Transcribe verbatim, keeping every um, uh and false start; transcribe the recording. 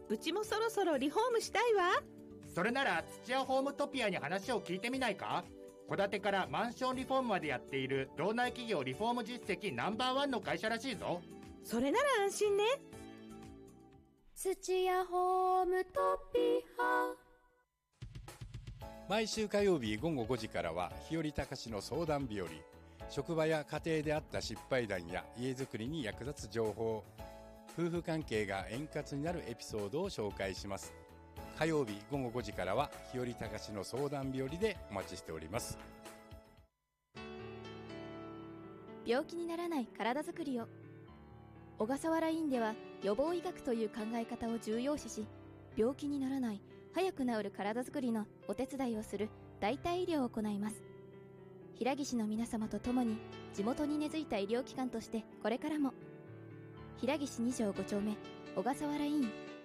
うちもそろそろリフォームしたいわ。 それなら土屋ホームトピアに話を聞いてみないか。戸建てからマンションリフォームまでやっている道内企業リフォーム実績ナンバーワンの会社らしいぞ。 それなら安心ね。 土屋ホームトピア。 毎週火曜日午後ごじからは日和隆の相談日和。職場や家庭であった失敗談や家づくりに役立つ情報、夫婦関係が円滑になるエピソードを紹介します。火曜日午後ごじからは日和隆の相談日和でお待ちしております。 病気にならない体づくりを。小笠原院では予防医学という考え方を重要視し、病気にならない早く治る体づくりのお手伝いをする代替医療を行います。平岸の皆様と共に地元に根付いた医療機関としてこれからも。平岸に条ご丁目小笠原医院。